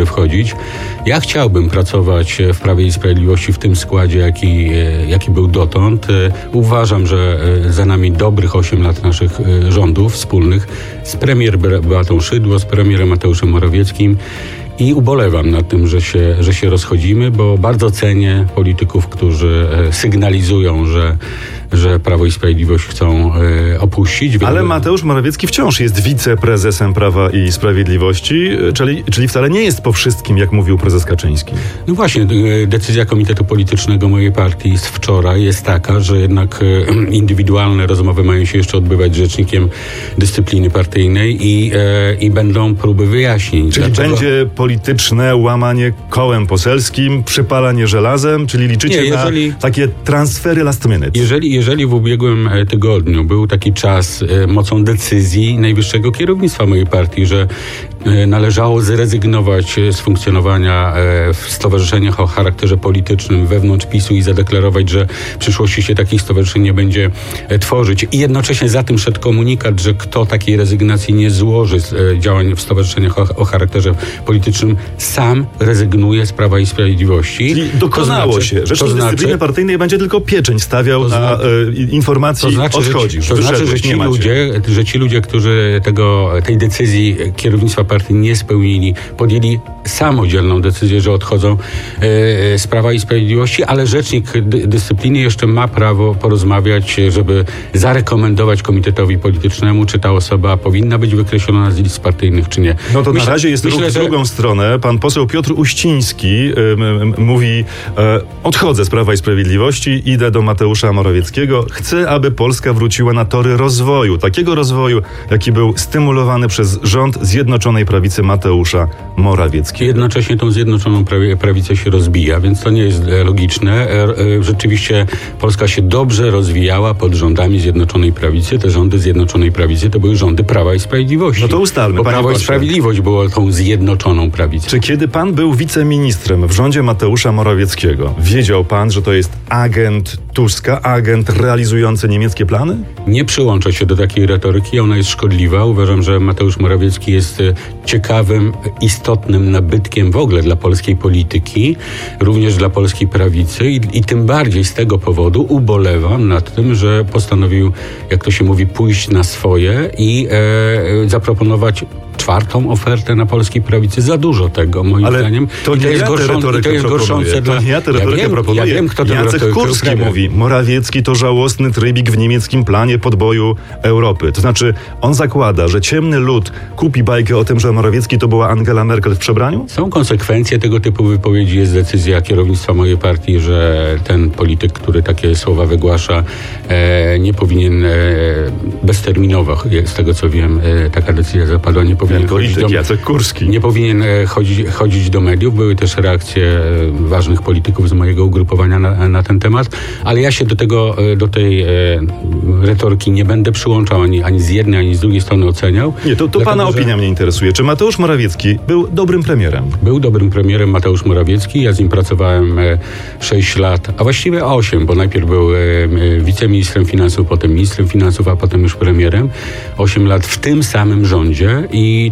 wybory wchodzić. Ja chciałbym pracować w Prawie i Sprawiedliwości w tym składzie, jaki był dotąd. Uważam, że za nami dobrych 8 lat naszych rządów wspólnych z premier Beatą Szydło, z premierem Mateuszem Morawieckim. I ubolewam nad tym, że się rozchodzimy, bo bardzo cenię polityków, którzy sygnalizują, że Prawo i Sprawiedliwość chcą opuścić. Ale Mateusz Morawiecki wciąż jest wiceprezesem Prawa i Sprawiedliwości, czyli wcale nie jest po wszystkim, jak mówił prezes Kaczyński. No właśnie, decyzja Komitetu Politycznego mojej partii z wczoraj jest taka, że jednak indywidualne rozmowy mają się jeszcze odbywać z rzecznikiem dyscypliny partyjnej i będą próby wyjaśnień. Czyli będzie polityczne łamanie kołem poselskim, przypalanie żelazem, czyli liczycie na takie transfery last minute. Jeżeli w ubiegłym tygodniu był taki czas mocą decyzji najwyższego kierownictwa mojej partii, że należało zrezygnować z funkcjonowania w stowarzyszeniach o charakterze politycznym wewnątrz PiS-u i zadeklarować, że w przyszłości się takich stowarzyszeń nie będzie tworzyć. I jednocześnie za tym szedł komunikat, że kto takiej rezygnacji nie złoży z działań w stowarzyszeniach o charakterze politycznym, sam rezygnuje z Prawa i Sprawiedliwości. Czyli dokonało się. Rzecznik dyscypliny partyjnej będzie tylko pieczęć stawiał na informacji odchodzisz. To znaczy, że ci ludzie, którzy tej decyzji kierownictwa partii nie spełnili, podjęli samodzielną decyzję, że odchodzą z Prawa i Sprawiedliwości, ale rzecznik dyscypliny jeszcze ma prawo porozmawiać, żeby zarekomendować komitetowi politycznemu, czy ta osoba powinna być wykreślona z list partyjnych, czy nie. No to na razie jest ruch w drugą stronę. Pan poseł Piotr Uściński mówi: odchodzę z Prawa i Sprawiedliwości, idę do Mateusza Morawieckiego. Chcę, aby Polska wróciła na tory rozwoju. Takiego rozwoju, jaki był stymulowany przez rząd Zjednoczonej Prawicy Mateusza Morawieckiego. Jednocześnie tą Zjednoczoną Prawicę się rozbija, więc to nie jest logiczne. Rzeczywiście Polska się dobrze rozwijała pod rządami Zjednoczonej Prawicy. Te rządy Zjednoczonej Prawicy to były rządy Prawa i Sprawiedliwości. No to ustalmy, bo Prawo i Sprawiedliwość było tą Zjednoczoną Prawicą. Czy kiedy pan był wiceministrem w rządzie Mateusza Morawieckiego, wiedział pan, że to jest agent Tuska, agent realizujący niemieckie plany? Nie przyłączę się do takiej retoryki, ona jest szkodliwa. Uważam, że Mateusz Morawiecki jest ciekawym, istotnym nabytkiem w ogóle dla polskiej polityki, również dla polskiej prawicy i tym bardziej z tego powodu ubolewam nad tym, że postanowił, jak to się mówi, pójść na swoje i zaproponować czwartą ofertę na polskiej prawicy. Za dużo tego, moim zdaniem. To nie ja tę retorykę proponuję. To nie ja tę retorykę proponuję. Ja wiem, kto Jacek Kurski mówi: Morawiecki to żałosny trybik w niemieckim planie podboju Europy. To znaczy, on zakłada, że ciemny lud kupi bajkę o tym, że Morawiecki to była Angela Merkel w przebraniu? Są konsekwencje tego typu wypowiedzi. Jest decyzja kierownictwa mojej partii, że ten polityk, który takie słowa wygłasza, nie powinien bezterminowo, z tego co wiem, taka decyzja zapadła, nie powinien Jacek Kurski. Nie powinien chodzić do mediów. Były też reakcje ważnych polityków z mojego ugrupowania na ten temat, ale ja się do tej retoryki nie będę przyłączał ani z jednej, ani z drugiej strony oceniał. Nie, to pana opinia mnie interesuje. Czy Mateusz Morawiecki był dobrym premierem? Był dobrym premierem Mateusz Morawiecki. Ja z nim pracowałem 6 lat, a właściwie 8, bo najpierw był wiceministrem finansów, potem ministrem finansów, a potem już premierem. 8 lat w tym samym rządzie i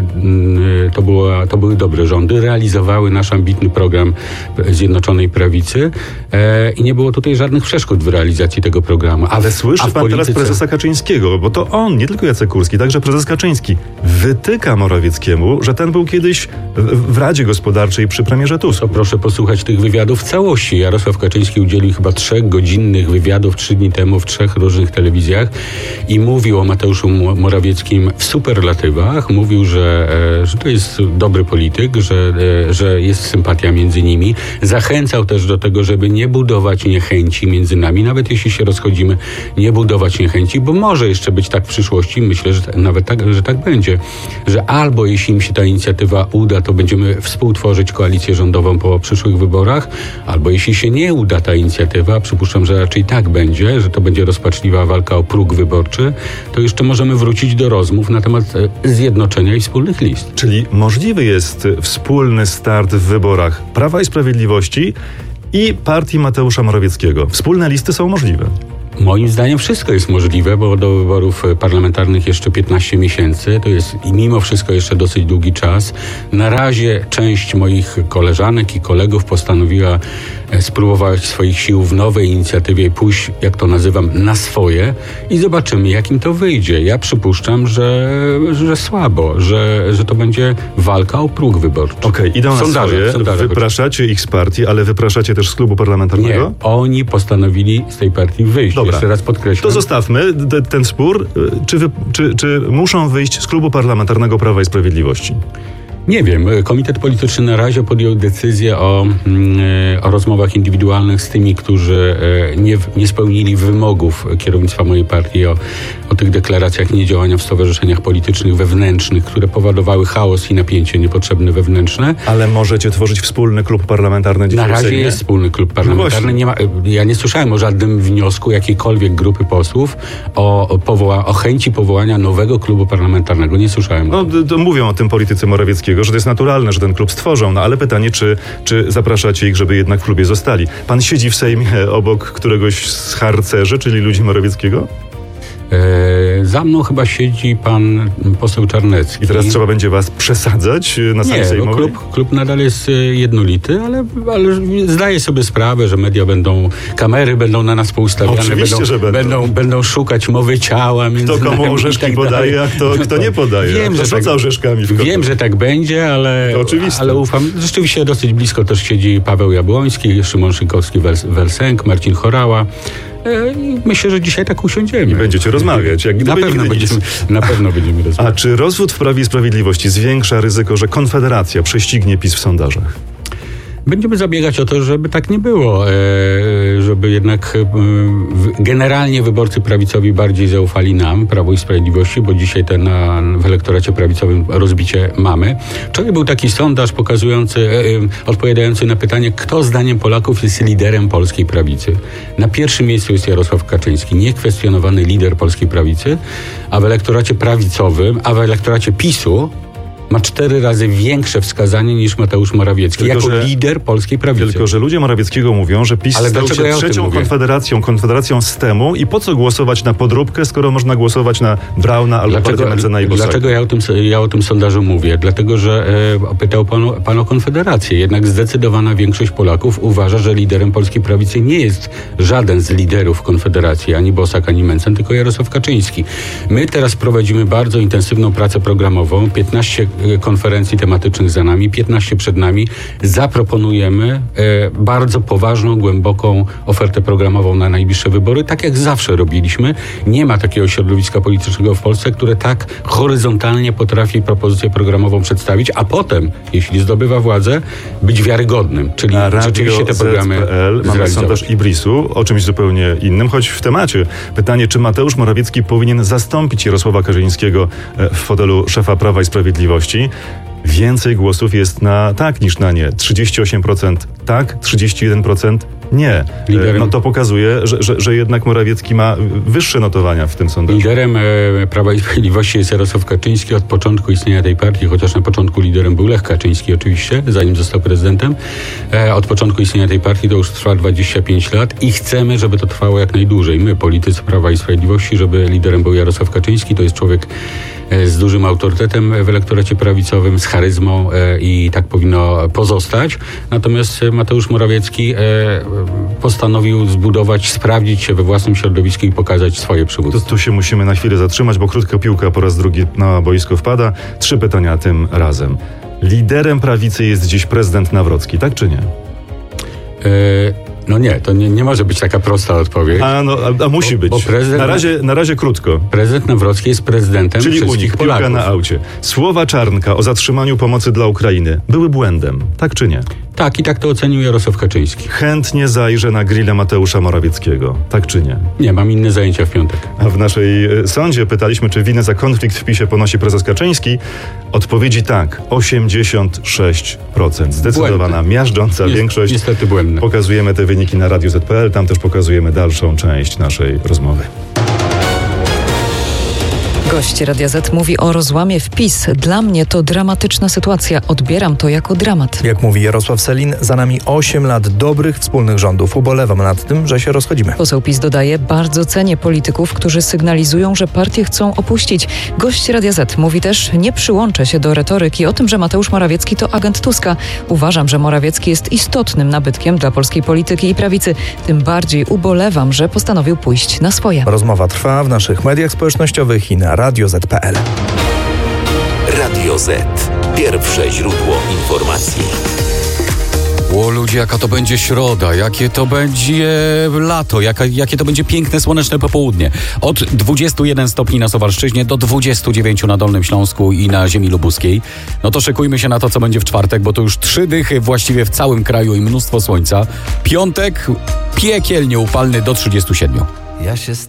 to były dobre rządy. Realizowały nasz ambitny program Zjednoczonej Prawicy i nie było tutaj żadnych przeszkód w realizacji tego programu. Ale słyszy pan teraz prezesa Kaczyńskiego, bo to on, nie tylko Jacek Kurski, także prezes Kaczyński wytyka Morawieckiemu, że ten był kiedyś w Radzie Gospodarczej przy premierze Tusku. Proszę posłuchać tych wywiadów w całości. Jarosław Kaczyński udzielił chyba 3-godzinnych wywiadów 3 dni temu w 3 różnych telewizjach i mówił o Mateuszu Morawieckim w superlatywach. Mówił, że to jest dobry polityk, że jest sympatia między nimi. Zachęcał też do tego, żeby nie budować niechęci między nami, nawet jeśli się rozchodzimy, nie budować niechęci, bo może jeszcze być tak w przyszłości, myślę, że nawet że tak będzie, że albo jeśli im się ta inicjatywa uda, to będziemy współtworzyć koalicję rządową po przyszłych wyborach, albo jeśli się nie uda ta inicjatywa, przypuszczam, że raczej tak będzie, że to będzie rozpaczliwa walka o próg wyborczy, to jeszcze możemy wrócić do rozmów na temat zjednoczenia i wspólnych list. Czyli możliwy jest wspólny start w wyborach Prawa i Sprawiedliwości i partii Mateusza Morawieckiego. Wspólne listy są możliwe. Moim zdaniem wszystko jest możliwe, bo do wyborów parlamentarnych jeszcze 15 miesięcy. To jest i mimo wszystko jeszcze dosyć długi czas. Na razie część moich koleżanek i kolegów postanowiła spróbować swoich sił w nowej inicjatywie i pójść, jak to nazywam, na swoje i zobaczymy, jak im to wyjdzie. Ja przypuszczam, że słabo, że to będzie walka o próg wyborczy. Okej, idą na swoje, wypraszacie ich z partii, ale wypraszacie też z klubu parlamentarnego? Nie, oni postanowili z tej partii wyjść. Dobra. Jeszcze raz podkreślam. To zostawmy ten spór. Czy muszą wyjść z klubu parlamentarnego Prawa i Sprawiedliwości? Nie wiem. Komitet polityczny na razie podjął decyzję o rozmowach indywidualnych z tymi, którzy nie spełnili wymogów kierownictwa mojej partii o tych deklaracjach niedziałania w stowarzyszeniach politycznych wewnętrznych, które powodowały chaos i napięcie niepotrzebne wewnętrzne. Ale możecie tworzyć wspólny klub parlamentarny dzisiaj Na razie jest wspólny klub parlamentarny. Ja nie słyszałem o żadnym wniosku jakiejkolwiek grupy posłów o chęci powołania nowego klubu parlamentarnego. Nie słyszałem. No, mówią o tym politycy Morawieckiego, że to jest naturalne, że ten klub stworzą, no ale pytanie, czy zapraszacie ich, żeby jednak w klubie zostali. Pan siedzi w Sejmie obok któregoś z harcerzy, czyli ludzi Morawieckiego? Za mną chyba siedzi pan poseł Czarnecki. I teraz trzeba będzie was przesadzać na sali sejmowej? Nie, klub nadal jest jednolity, ale zdaję sobie sprawę, że kamery będą na nas poustawiane. Oczywiście, że będą szukać mowy ciała. Kto komu orzeszki podaje, a kto nie podaje. Wiem, że tak będzie, ale ufam. Rzeczywiście dosyć blisko też siedzi Paweł Jabłoński, Szymon Szynkowski-Welsenk, Marcin Chorała. Myślę, że dzisiaj tak usiądziemy. I będziecie rozmawiać. Na pewno będziemy rozmawiać. A czy rozwód w Prawie i Sprawiedliwości zwiększa ryzyko, że Konfederacja prześcignie PiS w sondażach? Będziemy zabiegać o to, żeby tak nie było, żeby jednak generalnie wyborcy prawicowi bardziej zaufali nam, Prawu i Sprawiedliwości, bo dzisiaj w elektoracie prawicowym rozbicie mamy. Wczoraj był taki sondaż odpowiadający na pytanie, kto zdaniem Polaków jest liderem polskiej prawicy. Na pierwszym miejscu jest Jarosław Kaczyński, niekwestionowany lider polskiej prawicy, a w elektoracie PiS-u ma 4 razy większe wskazanie niż Mateusz Morawiecki, lider polskiej prawicy. Tylko że ludzie Morawieckiego mówią, że PiS stał się trzecią konfederacją STEM-u i po co głosować na podróbkę, skoro można głosować na Brauna albo partię Mencena i Bosaka? Dlaczego ja o tym sondażu mówię? Dlatego, że pytał pan o Konfederację. Jednak zdecydowana większość Polaków uważa, że liderem polskiej prawicy nie jest żaden z liderów Konfederacji, ani Bosak, ani Mencen, tylko Jarosław Kaczyński. My teraz prowadzimy bardzo intensywną pracę programową, 15 konferencji tematycznych za nami, 15 przed nami. Zaproponujemy bardzo poważną, głęboką ofertę programową na najbliższe wybory, tak jak zawsze robiliśmy. Nie ma takiego środowiska politycznego w Polsce, które tak horyzontalnie potrafi propozycję programową przedstawić, a potem, jeśli zdobywa władzę, być wiarygodnym, czyli rzeczywiście te programy mamy sondaż Ibrisu o czymś zupełnie innym, choć w temacie. Pytanie, czy Mateusz Morawiecki powinien zastąpić Jarosława Kaczyńskiego w fotelu szefa Prawa i Sprawiedliwości? Więcej głosów jest na tak niż na nie. 38% tak, 31% nie. No to pokazuje, że jednak Morawiecki ma wyższe notowania w tym sondażu. Liderem Prawa i Sprawiedliwości jest Jarosław Kaczyński od początku istnienia tej partii, chociaż na początku liderem był Lech Kaczyński oczywiście, zanim został prezydentem. Od początku istnienia tej partii to już trwa 25 lat i chcemy, żeby to trwało jak najdłużej. My, politycy Prawa i Sprawiedliwości, żeby liderem był Jarosław Kaczyński. To jest człowiek z dużym autorytetem w elektoracie prawicowym, z charyzmą i tak powinno pozostać. Natomiast Mateusz Morawiecki postanowił sprawdzić się we własnym środowisku i pokazać swoje przywództwo. Tu się musimy na chwilę zatrzymać, bo krótka piłka po raz drugi na boisko wpada. 3 pytania tym razem. Liderem prawicy jest dziś prezydent Nawrocki, tak czy nie? No nie, to nie może być taka prosta odpowiedź. A musi być. Na razie krótko. Prezydent Nawrocki jest prezydentem czyli wszystkich Polaków. Piłka na aucie. Słowa Czarnka o zatrzymaniu pomocy dla Ukrainy były błędem, tak czy nie? Tak, i tak to ocenił Jarosław Kaczyński. Chętnie zajrzę na grilla Mateusza Morawieckiego, tak czy nie? Nie, mam inne zajęcia w piątek. A w naszej sądzie pytaliśmy, czy winę za konflikt w PiS-ie ponosi prezes Kaczyński. Odpowiedzi tak, 86%. Zdecydowana, miażdżąca większość. Niestety błędne. Pokazujemy te wyniki na Radiu Z.pl, tam też pokazujemy dalszą część naszej rozmowy. Gość Radia Z mówi o rozłamie w PiS. Dla mnie to dramatyczna sytuacja. Odbieram to jako dramat. Jak mówi Jarosław Sellin, za nami 8 lat dobrych wspólnych rządów. Ubolewam nad tym, że się rozchodzimy. Poseł PiS dodaje, bardzo cenię polityków, którzy sygnalizują, że partię chcą opuścić. Gość Radia Z mówi też, nie przyłączę się do retoryki o tym, że Mateusz Morawiecki to agent Tuska. Uważam, że Morawiecki jest istotnym nabytkiem dla polskiej polityki i prawicy. Tym bardziej ubolewam, że postanowił pójść na swoje. Rozmowa trwa w naszych mediach społecznościowych i na radioz.pl. Radio Z. Pierwsze źródło informacji. O ludzie, jaka to będzie środa, jakie to będzie lato, jakie to będzie piękne, słoneczne popołudnie. Od 21 stopni na Suwalszczyźnie do 29 na Dolnym Śląsku i na ziemi lubuskiej. No to szykujmy się na to, co będzie w czwartek, bo to już 3 dychy właściwie w całym kraju i mnóstwo słońca. Piątek piekielnie upalny do 37. Ja się